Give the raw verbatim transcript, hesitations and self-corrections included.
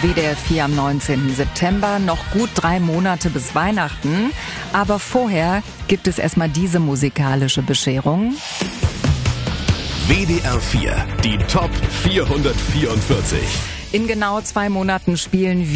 W D R vier am neunzehnten September, noch gut drei Monate bis Weihnachten. Aber vorher gibt es erstmal diese musikalische Bescherung. W D R vier, die Top vierhundertvierundvierzig. In genau zwei Monaten spielen wir